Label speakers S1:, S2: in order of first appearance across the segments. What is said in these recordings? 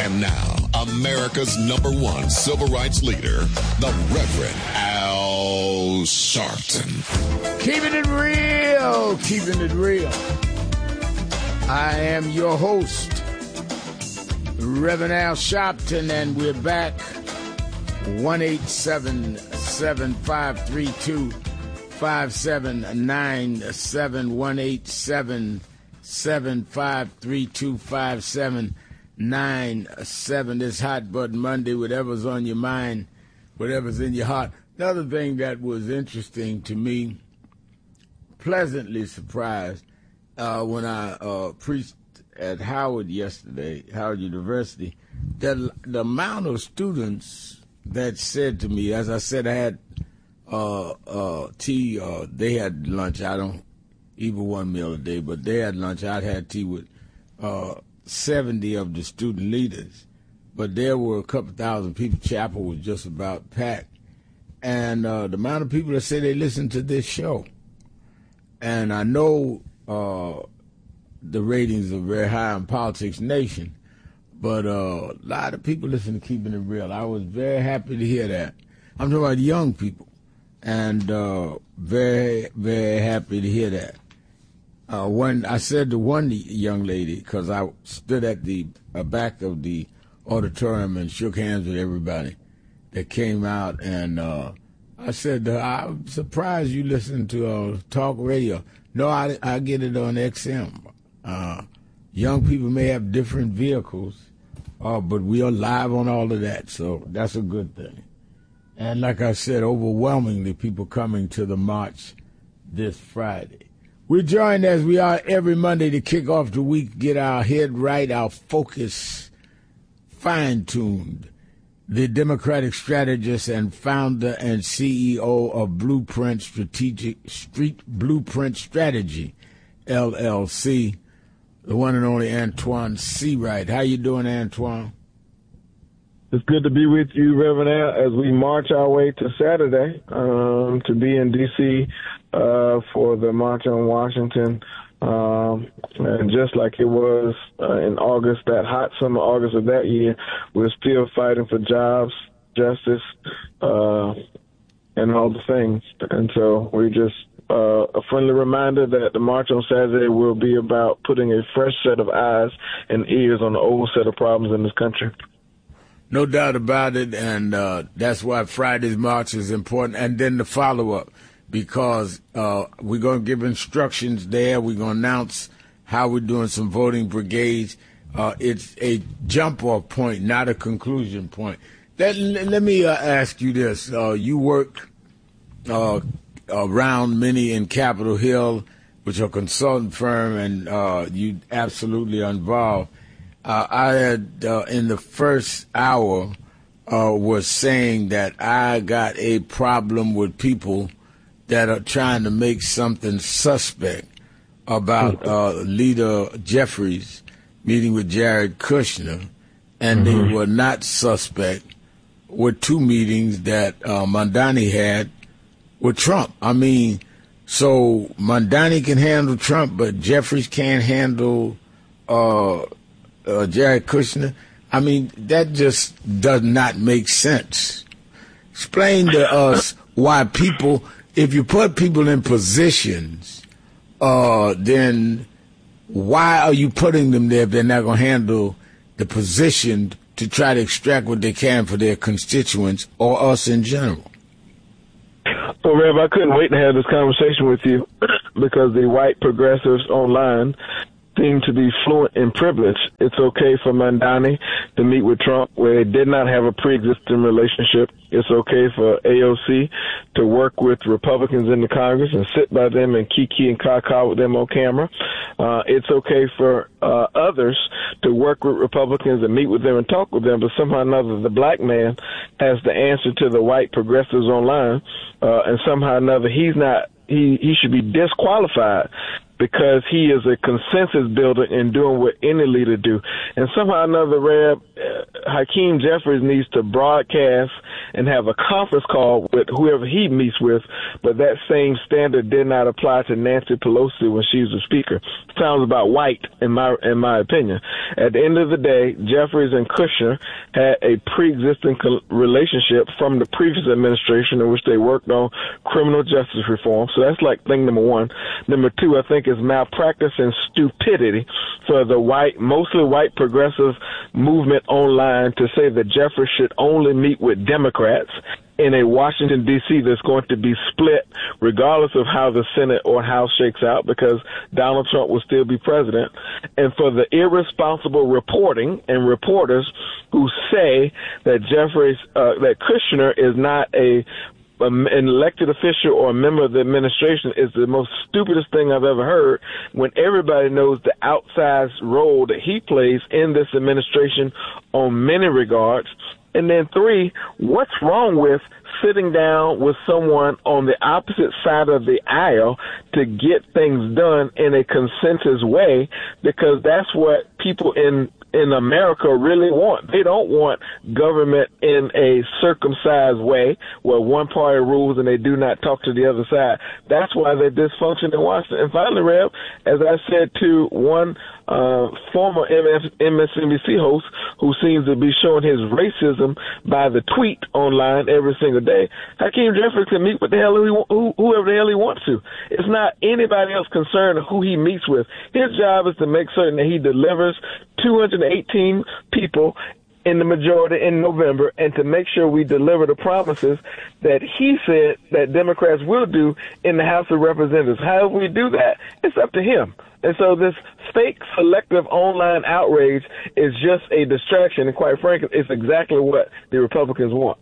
S1: And now, America's #1 civil rights leader, the Reverend Al Sharpton.
S2: Keeping it real, keeping it real. I am your host, Reverend Al Sharpton, and we're back. 1-877-532-5797, 1-877-532-5797. This Hot Button Monday, whatever's on your mind, whatever's in your heart. Another thing that was interesting to me, pleasantly surprised, when I preached at Howard yesterday, Howard University, that the amount of students that said to me, as I said, I had tea, they had lunch. I don't eat one meal a day, but they had lunch. I'd had tea with 70 of the student leaders, but there were a couple thousand people. Chapel was just about packed. And the amount of people that say they listen to this show, and I know the ratings are very high on Politics Nation, but a lot of people listen to Keeping It Real. I was very happy to hear that. I'm talking about young people, and very, very happy to hear that. When I said to one young lady, because I stood at the back of the auditorium and shook hands with everybody that came out, and I said, I'm surprised you listen to talk radio. No, I get it on XM. Young people may have different vehicles, but we are live on all of that, so that's a good thing. And like I said, overwhelmingly people coming to the march this Friday. We're joined as we are every Monday to kick off the week, get our head right, our focus fine-tuned. The Democratic strategist and founder and CEO of Blueprint Strategy, LLC, the one and only Antoine Seawright. How you doing, Antoine?
S3: It's good to be with you, Reverend Al, as we march our way to Saturday to be in D.C. For the March on Washington. And just like it was in August, that hot summer August of that year, we're still fighting for jobs, justice, and all the things. And so we're just a friendly reminder that the March on Saturday will be about putting a fresh set of eyes and ears on the old set of problems in this country.
S2: No doubt about it, and that's why Friday's march is important, and then the follow-up, because we're going to give instructions there. We're going to announce how we're doing some voting brigades. It's a jump-off point, not a conclusion point. Let me ask you this. You work around many in Capitol Hill, which are a consultant firm, and you absolutely are involved. I had, in the first hour, was saying that I got a problem with people that are trying to make something suspect about Leader Jeffries meeting with Jared Kushner, and they were not suspect with two meetings that Mondani had with Trump. I mean, so Mondani can handle Trump, but Jeffries can't handle Jared Kushner. I mean, that just does not make sense. Explain to us why people, if you put people in positions, then why are you putting them there if they're not going to handle the position to try to extract what they can for their constituents or us in general?
S3: Well, Rev, I couldn't wait to have this conversation with you because the white progressives online seem to be fluent in privilege. It's okay for Mondani to meet with Trump where they did not have a pre-existing relationship. It's okay for AOC to work with Republicans in the Congress and sit by them and kiki and caca with them on camera. It's okay for others to work with Republicans and meet with them and talk with them, but somehow or another the black man has the answer to the white progressives online, and somehow or another he should be disqualified because he is a consensus builder in doing what any leader do. And somehow or another, Reb, Hakeem Jeffries needs to broadcast and have a conference call with whoever he meets with, but that same standard did not apply to Nancy Pelosi when she was the speaker. Sounds about white in my opinion. At the end of the day, Jeffries and Kushner had a pre-existing relationship from the previous administration in which they worked on criminal justice reform. So that's like thing number one. Number two, I think, is malpractice and stupidity for the mostly white progressive movement online to say that Jeffries should only meet with Democrats in a Washington, D.C. that's going to be split regardless of how the Senate or House shakes out, because Donald Trump will still be president. And for the irresponsible reporting and reporters who say that that Kushner is not an elected official or a member of the administration is the most stupidest thing I've ever heard, when everybody knows the outsized role that he plays in this administration on many regards. And then three, what's wrong with sitting down with someone on the opposite side of the aisle to get things done in a consensus way? Because that's what people in America really want. They don't want government in a circumcised way where one party rules and they do not talk to the other side. That's why they're dysfunctional in Washington. And finally, Rev, as I said to one former MSNBC host who seems to be showing his racism by the tweet online every single day, Hakeem Jeffries can meet with whoever the hell he wants to. It's not anybody else concerned who he meets with. His job is to make certain that he delivers 218 people in the majority in November, and to make sure we deliver the promises that he said that Democrats will do in the House of Representatives. However we do that, it's up to him. And so this fake selective online outrage is just a distraction, and quite frankly, it's exactly what the Republicans want.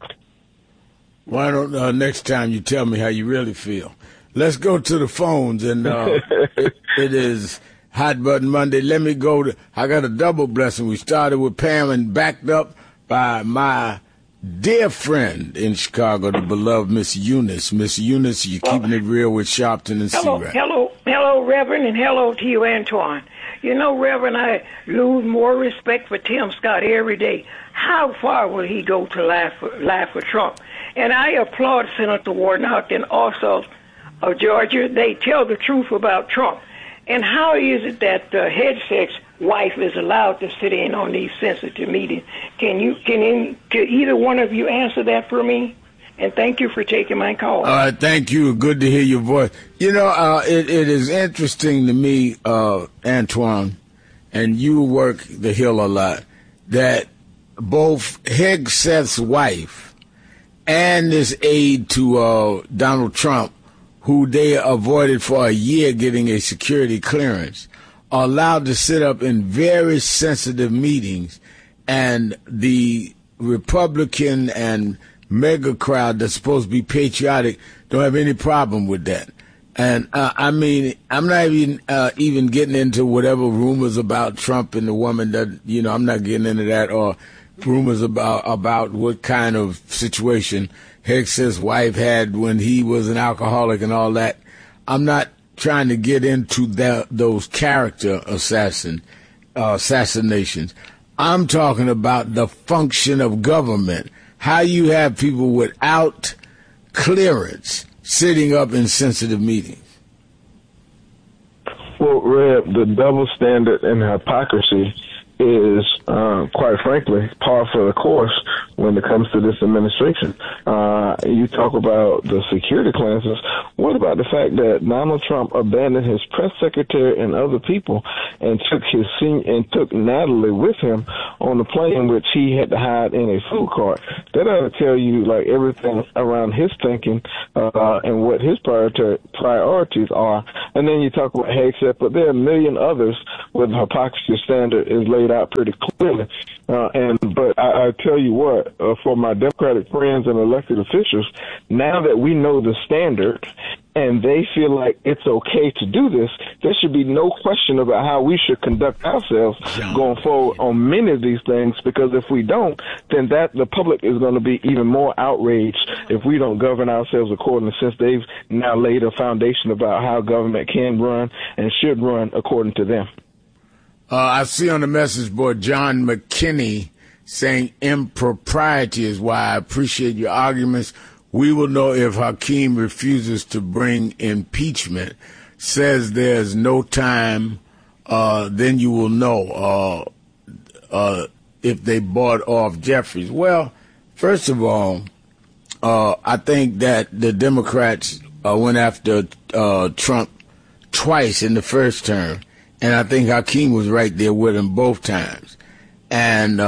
S2: Why don't next time you tell me how you really feel? Let's go to the phones, and it is Hot Button Monday. Let me go I got a double blessing. We started with Pam and backed up by my dear friend in Chicago, the beloved Miss Eunice. Miss Eunice, you're keeping it real with Sharpton and C-Rap.
S4: Hello, Reverend, and hello to you, Antoine. You know, Reverend, I lose more respect for Tim Scott every day. How far will he go to laugh for Trump? And I applaud Senator Warnock and also of Georgia. They tell the truth about Trump. And how is it that Hegseth's wife is allowed to sit in on these sensitive meetings? Can either one of you answer that for me? And thank you for taking my call.
S2: Thank you. Good to hear your voice. You know, it is interesting to me, Antoine, and you work the Hill a lot, that both Hegseth's wife and his aide to Donald Trump, who they avoided for a year getting a security clearance, are allowed to sit up in very sensitive meetings, and the Republican and mega crowd that's supposed to be patriotic don't have any problem with that. And I mean, I'm not even getting into whatever rumors about Trump and the woman that, you know, I'm not getting into that, or rumors about what kind of situation Hegseth's wife had when he was an alcoholic and all that. I'm not trying to get into those character assassinations. I'm talking about the function of government. How you have people without clearance sitting up in sensitive meetings.
S3: Well, Reb, the double standard and hypocrisy is, quite frankly, par for the course when it comes to this administration. You talk about the security clearances. What about the fact that Donald Trump abandoned his press secretary and other people and took Natalie with him on the plane, which he had to hide in a food cart? That ought to tell you, like, everything around his thinking and what his priorities are. And then you talk about Hegseth, but there are a million others where the hypocrisy standard is laid out pretty clearly. But I tell you what, for my Democratic friends and elected officials, now that we know the standard and they feel like it's okay to do this, there should be no question about how we should conduct ourselves going forward on many of these things, because if we don't, then the public is going to be even more outraged if we don't govern ourselves accordingly, since they've now laid a foundation about how government can run and should run according to them.
S2: I see on the message board John McKinney saying impropriety is why I appreciate your arguments. We will know if Hakeem refuses to bring impeachment, says there's no time, then you will know if they bought off Jeffries. Well, first of all, I think that the Democrats went after Trump twice in the first term, and I think Hakeem was right there with him both times. And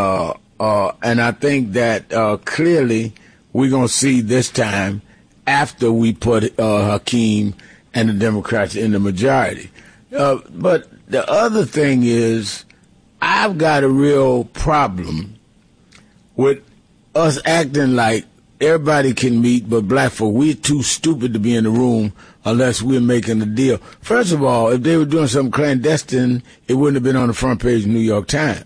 S2: I think that clearly we're going to see this time after we put Hakeem and the Democrats in the majority. But the other thing is, I've got a real problem with us acting like everybody can meet, but black folk, we're too stupid to be in the room unless we're making a deal. First of all, if they were doing something clandestine, it wouldn't have been on the front page of the New York Times.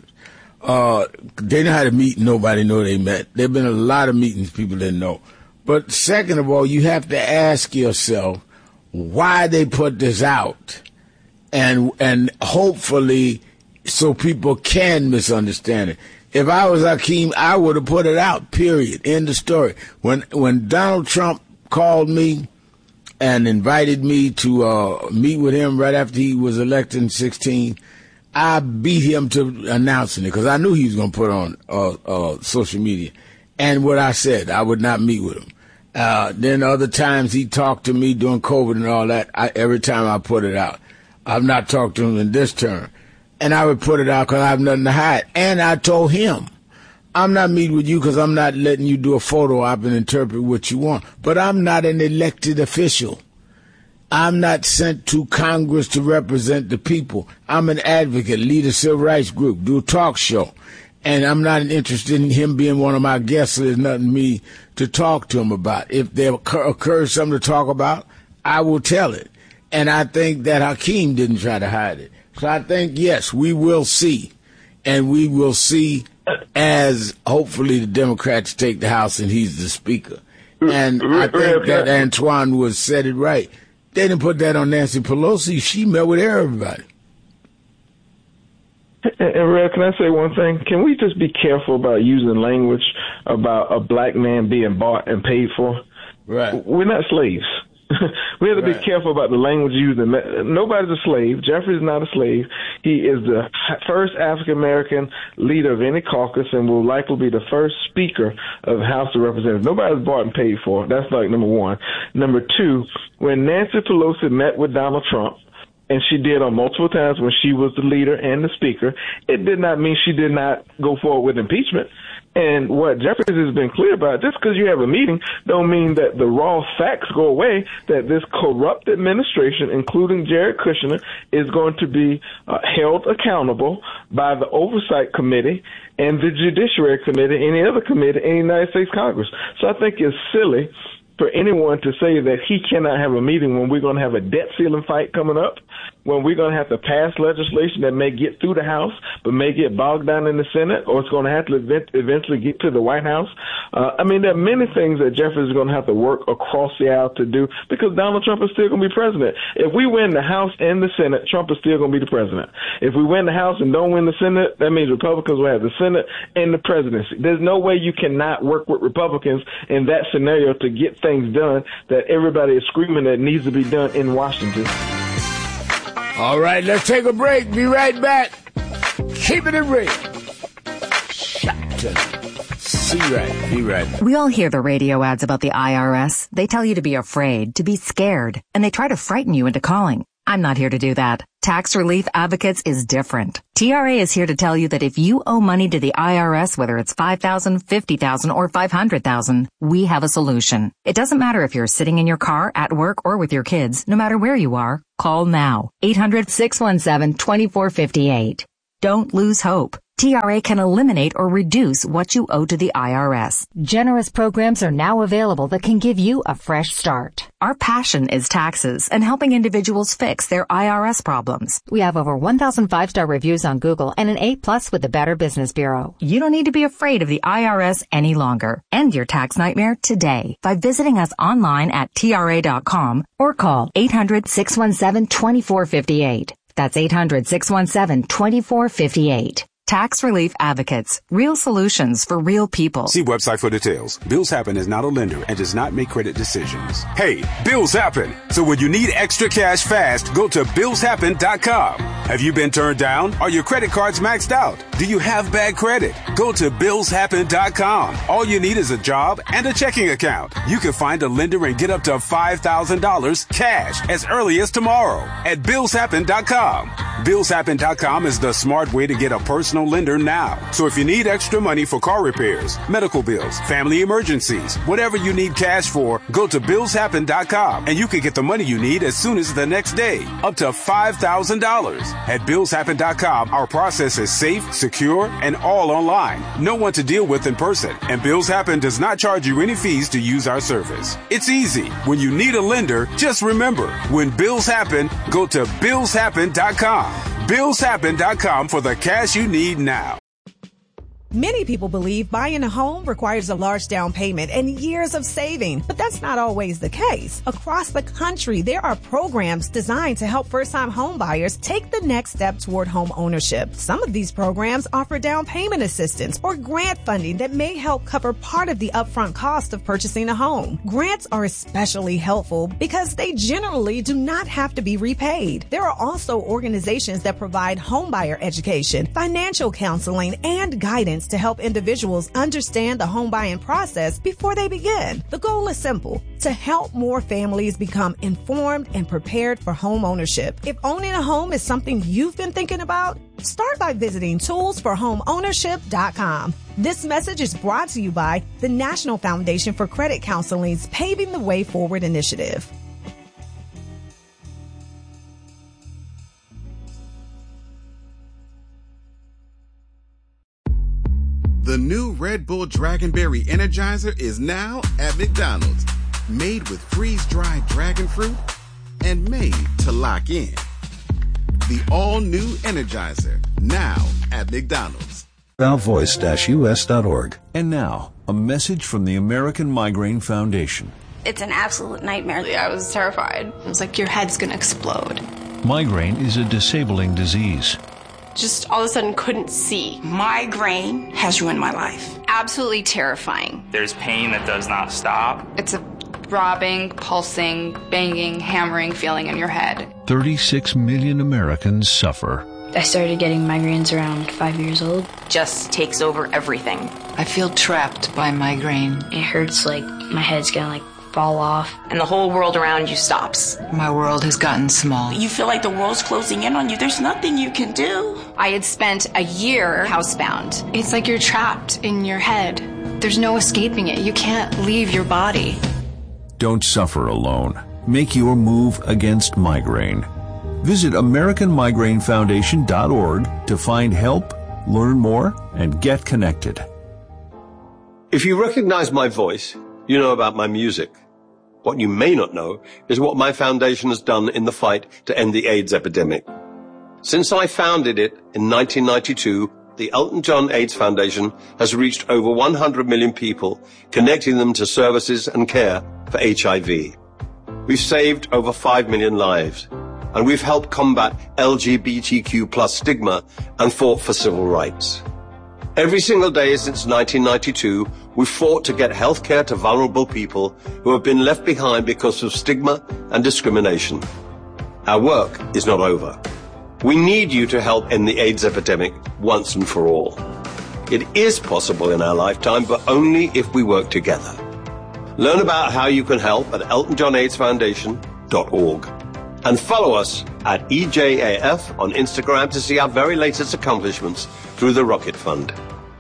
S2: They know how to meet, nobody know they met. There have been a lot of meetings people didn't know. But second of all, you have to ask yourself why they put this out, and hopefully so people can misunderstand it. If I was Hakeem, I would have put it out, period. End of story. When Donald Trump called me and invited me to meet with him right after he was elected in 2016, I beat him to announcing it because I knew he was going to put on social media. And what I said, I would not meet with him. Then other times he talked to me during COVID and all that. Every time I put it out. I've not talked to him in this term. And I would put it out because I have nothing to hide. And I told him, I'm not meeting with you because I'm not letting you do a photo op and interpret what you want. But I'm not an elected official. I'm not sent to Congress to represent the people. I'm an advocate, lead a civil rights group, do a talk show. And I'm not interested in him being one of my guests, so there's nothing for me to talk to him about. If there occurs something to talk about, I will tell it. And I think that Hakeem didn't try to hide it. So I think, yes, we will see. And we will see as hopefully the Democrats take the House and he's the Speaker. And I think that Antoine was said it right. They didn't put that on Nancy Pelosi. She met with everybody.
S3: And Rev, can I say one thing? Can we just be careful about using language about a black man being bought and paid for?
S2: Right.
S3: We're not slaves. We have to be careful about the language used. Nobody's a slave. Jeffrey's not a slave. He is the first African-American leader of any caucus and will likely be the first speaker of the House of Representatives. Nobody's bought and paid for. That's like number one. Number two, when Nancy Pelosi met with Donald Trump, and she did on multiple times when she was the leader and the speaker, it did not mean she did not go forward with impeachment. And what Jeffries has been clear about, just because you have a meeting don't mean that the raw facts go away, that this corrupt administration, including Jared Kushner, is going to be held accountable by the Oversight Committee and the Judiciary Committee, any other committee in the United States Congress. So I think it's silly for anyone to say that he cannot have a meeting when we're going to have a debt ceiling fight coming up, when we're going to have to pass legislation that may get through the House but may get bogged down in the Senate, or it's going to have to eventually get to the White House. I mean, there are many things that Jeffries is going to have to work across the aisle to do because Donald Trump is still going to be president. If we win the House and the Senate, Trump is still going to be the president. If we win the House and don't win the Senate, that means Republicans will have the Senate and the presidency. There's no way you cannot work with Republicans in that scenario to get things done that everybody is screaming that needs to be done in Washington.
S2: All right, let's take a break. Be right back. Keep it in real. Be right back.
S5: We all hear the radio ads about the IRS. They tell you to be afraid, to be scared, and they try to frighten you into calling. I'm not here to do that. Tax Relief Advocates is different. TRA is here to tell you that if you owe money to the IRS, whether it's $5,000, $50,000, or $500,000, we have a solution. It doesn't matter if you're sitting in your car, at work, or with your kids. No matter where you are, call now. 800-617-2458. Don't lose hope. TRA can eliminate or reduce what you owe to the IRS.
S6: Generous programs are now available that can give you a fresh start.
S5: Our passion is taxes and helping individuals fix their IRS problems.
S6: We have over 1,000 5-star reviews on Google and an A+ with the Better Business Bureau.
S5: You don't need to be afraid of the IRS any longer. End your tax nightmare today by visiting us online at TRA.com or call 800-617-2458. That's 800-617-2458. Tax Relief Advocates. Real solutions for real people.
S7: See website for details. Bills Happen is not a lender and does not make credit decisions. Hey, bills happen. So when you need extra cash fast, go to billshappen.com. Have you been turned down? Are your credit cards maxed out? Do you have bad credit? Go to billshappen.com. All you need is a job and a checking account. You can find a lender and get up to $5,000 cash as early as tomorrow at billshappen.com. Billshappen.com is the smart way to get a personal lender now. So if you need extra money for car repairs, medical bills, family emergencies, whatever you need cash for, go to billshappen.com and you can get the money you need as soon as the next day, up to $5,000. At billshappen.com, our process is safe, secure, and all online. No one to deal with in person, and Bills Happen does not charge you any fees to use our service. It's easy. When you need a lender, just remember, when bills happen, go to billshappen.com. Billshappen.com for the cash you need now.
S8: Many people believe buying a home requires a large down payment and years of saving, but that's not always the case. Across the country, there are programs designed to help first-time home buyers take the next step toward home ownership. Some of these programs offer down payment assistance or grant funding that may help cover part of the upfront cost of purchasing a home. Grants are especially helpful because they generally do not have to be repaid. There are also organizations that provide homebuyer education, financial counseling, and guidance to help individuals understand the home buying process before they begin. The goal is simple: to help more families become informed and prepared for home ownership. If owning a home is something you've been thinking about, start by visiting toolsforhomeownership.com. This message is brought to you by the National Foundation for Credit Counseling's Paving the Way Forward initiative.
S9: The new Red Bull Dragonberry Energizer is now at McDonald's. Made with freeze-dried dragon fruit and made to lock in. The all-new Energizer, now at McDonald's.
S10: ValVoice-US.org. And now, a message from the American Migraine Foundation.
S11: It's an absolute nightmare. I was terrified. It was like your head's going to explode.
S10: Migraine is a disabling disease.
S11: Just all of a sudden couldn't see.
S12: Migraine has ruined my life.
S11: Absolutely terrifying.
S13: There's pain that does not stop.
S11: It's a throbbing, pulsing, banging, hammering feeling in your head.
S10: 36 million Americans suffer.
S14: I started getting migraines around 5 years old.
S12: Just takes over everything.
S15: I feel trapped by migraine.
S14: It hurts like my head's gonna fall off.
S12: And the whole world around you stops.
S15: My world has gotten small.
S12: You feel like the world's closing in on you. There's nothing you can do.
S11: I had spent a year housebound. It's like you're trapped in your head. There's no escaping it. You can't leave your body.
S10: Don't suffer alone. Make your move against migraine. Visit AmericanMigraineFoundation.org to find help, learn more, and get connected.
S16: If you recognize my voice, you know about my music. What you may not know is what my foundation has done in the fight to end the AIDS epidemic. Since I founded it in 1992, the Elton John AIDS Foundation has reached over 100 million people, connecting them to services and care for HIV. We've saved over 5 million lives, and we've helped combat LGBTQ+ stigma and fought for civil rights. Every single day since 1992, we've fought to get health care to vulnerable people who have been left behind because of stigma and discrimination. Our work is not over. We need you to help end the AIDS epidemic once and for all. It is possible in our lifetime, but only if we work together. Learn about how you can help at EltonJohnAIDSFoundation.org. And follow us at EJAF on Instagram to see our very latest accomplishments through the Rocket Fund.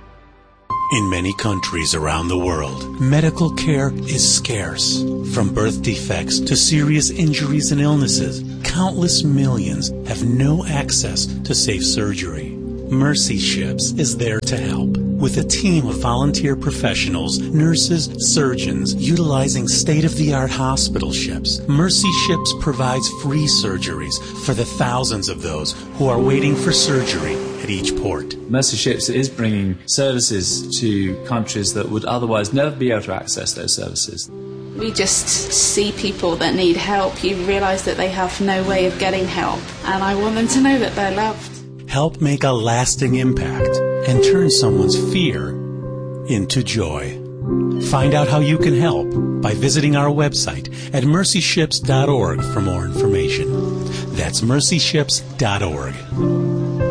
S17: In many countries around the world, medical care is scarce. From birth defects to serious injuries and illnesses, countless millions have no access to safe surgery. Mercy Ships is there to help. With a team of volunteer professionals, nurses, surgeons, utilizing state-of-the-art hospital ships, Mercy Ships provides free surgeries for the thousands of those who are waiting for surgery at each port.
S18: Mercy Ships is bringing services to countries that would otherwise never be able to access those services.
S19: We just see people that need help. You realise that they have no way of getting help, and I want them to know that they're loved.
S17: Help make a lasting impact. and turn someone's fear into joy. Find out how you can help by visiting our website at mercyships.org for more information. That's mercyships.org.